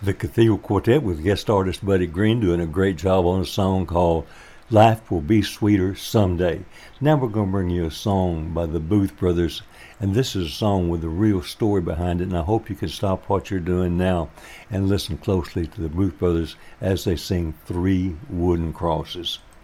The Cathedral Quartet with guest artist Buddy Green doing a great job on a song called Life Will Be Sweeter Someday. Now we're going to bring you a song by the Booth Brothers, and this is a song with a real story behind it, and I hope you can stop what you're doing now and listen closely to the Booth Brothers as they sing Three Wooden Crosses.